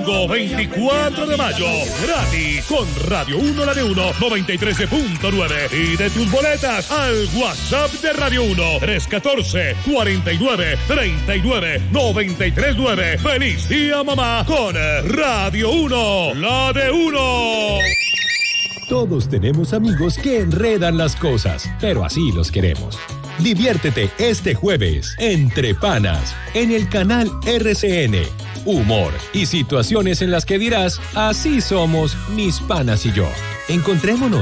Domingo 24 de mayo, gratis con Radio 1, la de 1, 93.9. Y de tus boletas al WhatsApp de Radio 1, 314-49-39-939. ¡Feliz día, mamá! Con Radio 1, la de 1. Todos tenemos amigos que enredan las cosas, pero así los queremos. Diviértete este jueves, Entre Panas, en el canal RCN. Humor y situaciones en las que dirás, así somos mis panas y yo. Encontrémonos.